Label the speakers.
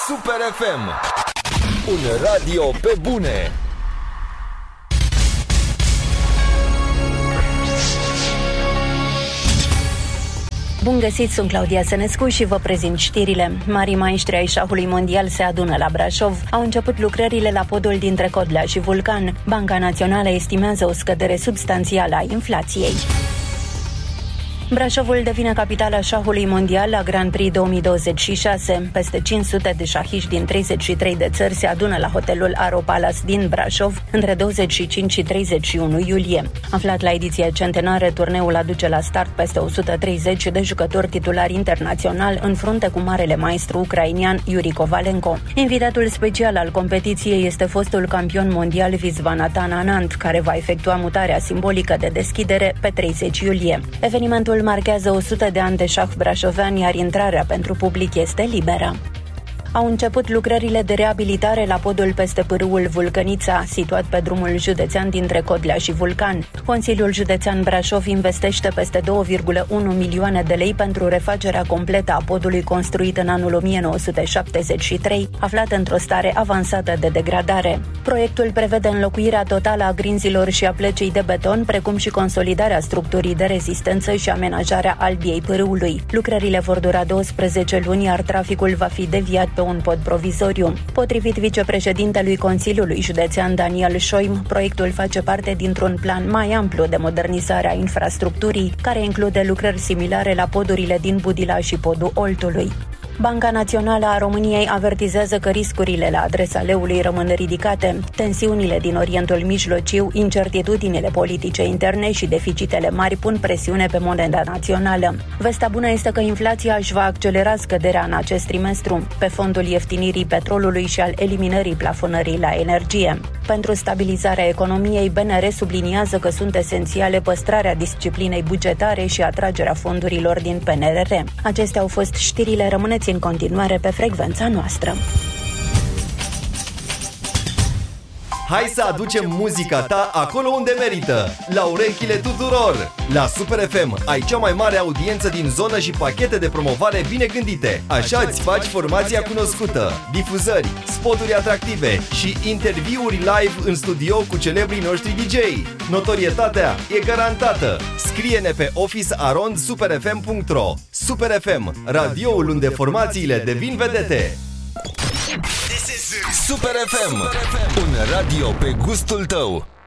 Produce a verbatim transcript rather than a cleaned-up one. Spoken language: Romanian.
Speaker 1: Super F M, un radio pe bune.
Speaker 2: Bun găsit, sunt Claudia Sănescu și vă prezint știrile. Marii maestri ai șahului mondial se adună la Brașov. Au început lucrările la podul dintre Codlea și Vulcan. Banca Națională estimează o scădere substanțială a inflației. Brașovul devine capitala șahului mondial la Grand Prix două mii douăzeci și șase. Peste cinci sute de șahiști din treizeci și trei de țări se adună la hotelul Aropalace din Brașov între douăzeci și cinci și treizeci și unu iulie. Aflat la ediția centenară, turneul aduce la start peste o sută treizeci de jucători titulari internațional în frunte cu marele maestru ucrainian Yuri Kovalenko. Invitatul special al competiției este fostul campion mondial Viswanathan Anand, care va efectua mutarea simbolică de deschidere pe treizeci iulie. Evenimentul marchează o sută de ani de șah brașovean, iar intrarea pentru public este liberă. Au început lucrările de reabilitare la podul peste pârâul Vulcănița, situat pe drumul județean dintre Codlea și Vulcan. Consiliul Județean Brașov investește peste două virgulă unu milioane de lei pentru refacerea completă a podului construit în anul o mie nouă sute șaptezeci și trei, aflat într-o stare avansată de degradare. Proiectul prevede înlocuirea totală a grinzilor și a plecii de beton, precum și consolidarea structurii de rezistență și amenajarea albiei pârâului. Lucrările vor dura douăsprezece luni, iar traficul va fi deviat pe un pod provizoriu. Potrivit vicepreședintelui Consiliului Județean Daniel Șoim, proiectul face parte dintr-un plan mai amplu de modernizare a infrastructurii, care include lucrări similare la podurile din Budila și podul Oltului. Banca Națională a României avertizează că riscurile la adresa leului rămân ridicate. Tensiunile din Orientul Mijlociu, incertitudinile politice interne și deficitele mari pun presiune pe moneda națională. Vestea bună este că inflația își va accelera scăderea în acest trimestru, pe fondul ieftinirii petrolului și al eliminării plafonării la energie. Pentru stabilizarea economiei, B N R subliniază că sunt esențiale păstrarea disciplinei bugetare și atragerea fondurilor din P N R R. Acestea au fost știrile, rămâneți în continuare pe frecvența noastră.
Speaker 1: Hai să aducem muzica ta acolo unde merită, la urechile tuturor! La Super F M ai cea mai mare audiență din zonă și pachete de promovare bine gândite. Așa îți faci formația cunoscută, difuzări, spoturi atractive și interviuri live în studio cu celebrii noștri D J. Notorietatea e garantată. Scrie-ne pe office arond super f m punct r o. Super F M, radioul unde formațiile devin vedete. Super F M, un radio pe gustul tău.